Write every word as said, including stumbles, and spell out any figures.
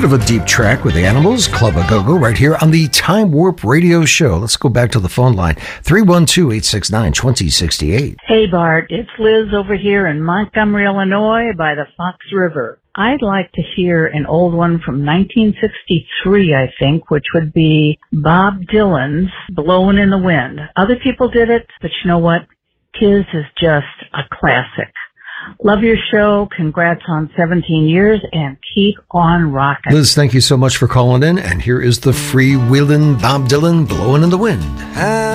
bit of a deep track with the Animals, Club A Go-Go, right here on the Time Warp Radio Show. Let's go back to the phone line, three one two, eight six nine, two zero six eight. Hey, Bart, it's Liz over here in Montgomery, Illinois by the Fox River. I'd like to hear an old one from nineteen sixty-three, I think, which would be Bob Dylan's Blowin' in the Wind. Other people did it, but you know what? His is just a classic. Love your show. Congrats on seventeen years and keep on rocking. Liz, thank you so much for calling in. And here is the freewheeling Bob Dylan, Blowin' in the Wind.